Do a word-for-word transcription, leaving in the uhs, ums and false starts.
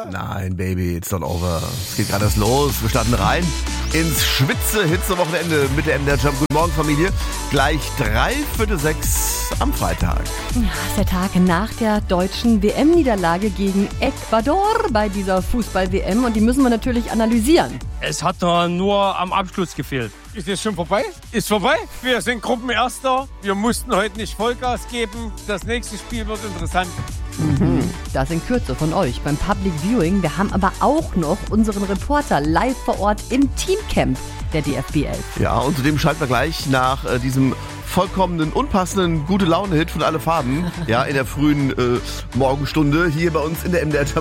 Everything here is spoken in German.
Nein, Baby, it's not over. Es geht gerade erst los. Wir starten rein ins Schwitze-Hitze-Wochenende mit der M D R Jump. Guten Morgen, Familie. Gleich drei Viertel sechs am Freitag. Ja, ist der Tag nach der deutschen W M-Niederlage gegen Ecuador bei dieser Fußball-W M. Und die müssen wir natürlich analysieren. Es hat doch nur am Abschluss gefehlt. Ist jetzt schon vorbei? Ist vorbei. Wir sind Gruppenerster. Wir mussten heute nicht Vollgas geben. Das nächste Spiel wird interessant. Mhm. Das in Kürze von euch beim Public Viewing. Wir haben aber auch noch unseren Reporter live vor Ort im Teamcamp der D F B elf. Ja, und zudem schalten wir gleich nach äh, diesem vollkommenen, unpassenden Gute-Laune-Hit von Alle Farben, ja, in der frühen äh, Morgenstunde hier bei uns in der M D R